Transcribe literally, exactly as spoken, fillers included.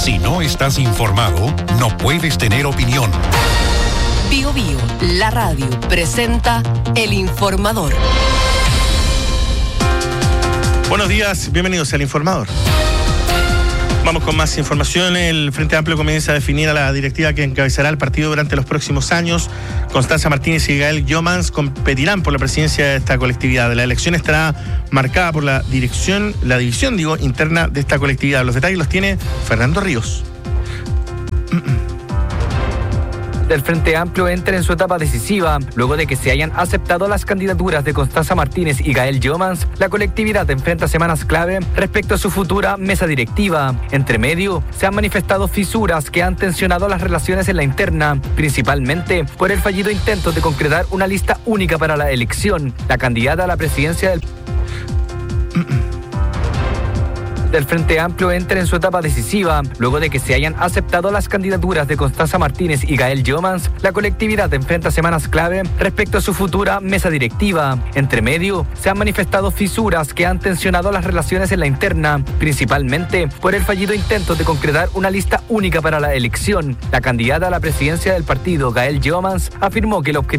Si no estás informado, no puedes tener opinión. Bio Bio, la radio, presenta El Informador. Buenos días, bienvenidos al Informador. Vamos con más información. El Frente Amplio comienza a definir a la directiva que encabezará el partido durante los próximos años. Constanza Martínez y Gael Jomans competirán por la presidencia de esta colectividad. La elección estará marcada por la dirección, la división, digo, interna de esta colectividad. Los detalles los tiene Fernando Ríos. El Frente Amplio entra en su etapa decisiva. Luego de que se hayan aceptado las candidaturas de Constanza Martínez y Gael Jomans, la colectividad enfrenta semanas clave respecto a su futura mesa directiva. Entre medio, se han manifestado fisuras que han tensionado las relaciones en la interna, principalmente por el fallido intento de concretar una lista única para la elección. La candidata a la presidencia del del Frente Amplio entra en su etapa decisiva. Luego de que se hayan aceptado las candidaturas de Constanza Martínez y Gael Jomans, la colectividad enfrenta semanas clave respecto a su futura mesa directiva. Entre medio, se han manifestado fisuras que han tensionado las relaciones en la interna, principalmente por el fallido intento de concretar una lista única para la elección. La candidata a la presidencia del partido, Gael Jomans, afirmó que el objetivo